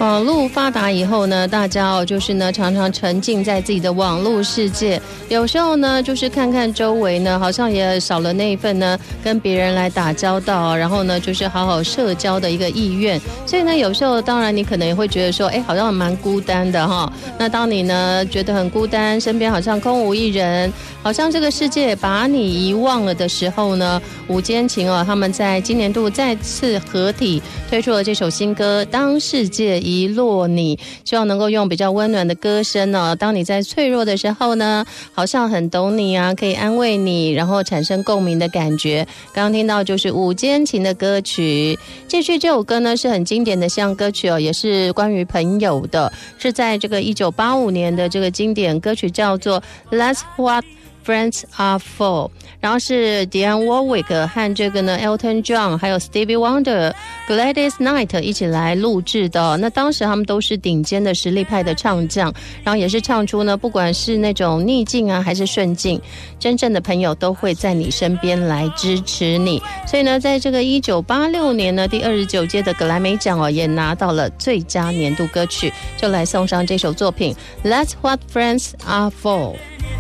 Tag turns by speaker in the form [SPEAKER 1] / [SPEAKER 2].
[SPEAKER 1] 网络发达以后呢，大家就是呢常常沉浸在自己的网络世界，有时候呢就是看看周围呢，好像也少了那一份呢跟别人来打交道，然后呢就是好好社交的一个意愿。所以呢有时候当然你可能也会觉得说，好像蛮孤单的哈。那当你呢觉得很孤单，身边好像空无一人，好像这个世界把你遗忘了的时候呢，午间情他们在今年度再次合体推出了这首新歌《当世界遗落你》，希望能够用比较温暖的歌声当你在脆弱的时候呢，好像很懂你啊，可以安慰你，然后产生共鸣的感觉。刚刚听到就是午间情的歌曲。继续这首歌呢是很经典的像歌曲也是关于朋友的，是在这个1985年的这个经典歌曲叫做 That's What Friends Are For， 然后是 Dionne Warwick 和这个呢 Elton John 还有 Stevie Wonder、Gladys Knight 一起来录制的。那当时他们都是顶尖的实力派的唱将，然后也是唱出呢不管是那种逆境啊还是顺境，真正的朋友都会在你身边来支持你。所以呢在这个1986年呢第29届的格莱美奖也拿到了最佳年度歌曲，就来送上这首作品 That's What Friends Are For。